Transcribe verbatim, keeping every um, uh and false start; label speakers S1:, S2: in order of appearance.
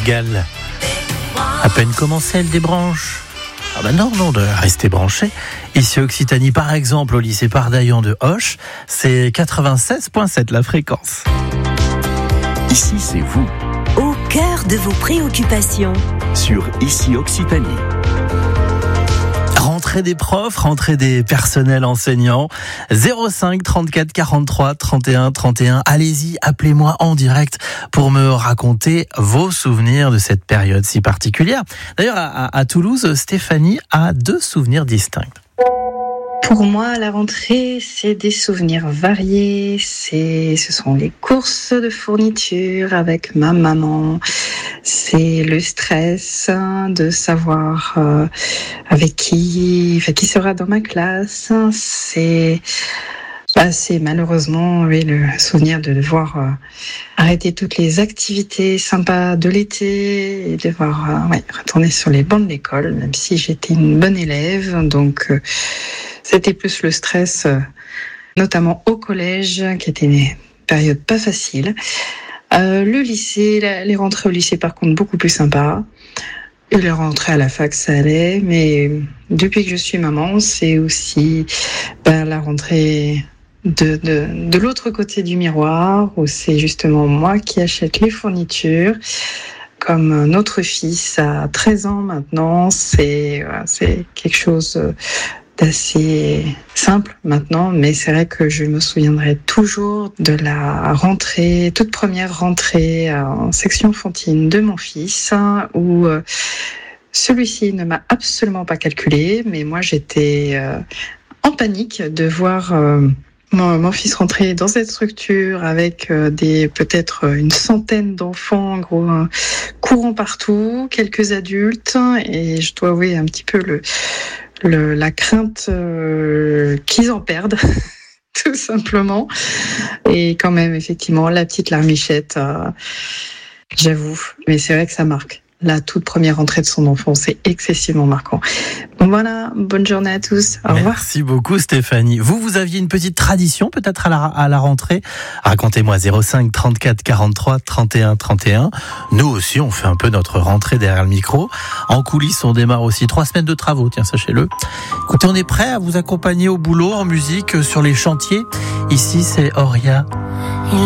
S1: Pigalle. À peine commencé, elle débranche. Ah ben non, non, de rester branché. Ici Occitanie, par exemple, au lycée Pardaillan de Auch, c'est quatre-vingt-seize virgule sept la fréquence.
S2: Ici, c'est vous.
S3: Au cœur de vos préoccupations.
S2: Sur Ici Occitanie.
S1: Rentrée des profs, rentrée des personnels enseignants. zéro cinq trente-quatre quarante-trois trente et un trente et un. Allez-y, appelez-moi en direct pour me raconter vos souvenirs de cette période si particulière. D'ailleurs, à, à Toulouse, Stéphanie a deux souvenirs distincts.
S4: Pour moi, la rentrée, c'est des souvenirs variés. C'est, ce sont les courses de fournitures avec ma maman. C'est le stress de savoir euh, avec qui, enfin, qui sera dans ma classe. C'est, bah, c'est malheureusement, oui, le souvenir de devoir euh, arrêter toutes les activités sympas de l'été et devoir euh, ouais, retourner sur les bancs de l'école, même si j'étais une bonne élève. Donc, euh, c'était plus le stress, euh, notamment au collège, qui était une période pas facile. Euh, le lycée, la, les rentrées au lycée, par contre, beaucoup plus sympa. Et les rentrées à la fac, ça allait. Mais depuis que je suis maman, c'est aussi ben, la rentrée de, de, de l'autre côté du miroir, où c'est justement moi qui achète les fournitures. Comme notre fils a treize ans maintenant, c'est, voilà, c'est quelque chose d'assez simple maintenant, mais c'est vrai que je me souviendrai toujours de la rentrée, toute première rentrée en section Fontine de mon fils, où euh, celui-ci ne m'a absolument pas calculé, mais moi j'étais euh, en panique de voir euh, mon, mon fils rentrer dans cette structure avec euh, des peut-être une centaine d'enfants gros, euh, courant partout, quelques adultes, et je dois avouer un petit peu le Le, la crainte euh, qu'ils en perdent, tout simplement. Et quand même, effectivement, la petite larmichette, euh, j'avoue. Mais c'est vrai que ça marque. La toute première rentrée de son enfant, c'est excessivement marquant. Bon, voilà, bonne journée à tous. Au revoir.
S1: Merci beaucoup Stéphanie. Vous, vous aviez une petite tradition peut-être à la, à la rentrée ? Racontez-moi zéro cinq trente-quatre quarante-trois trente et un trente et un. Nous aussi, on fait un peu notre rentrée derrière le micro. En coulisses, on démarre aussi trois semaines de travaux, tiens, sachez-le. Écoutez, on est prêt à vous accompagner au boulot, en musique, sur les chantiers. Ici, c'est Auria.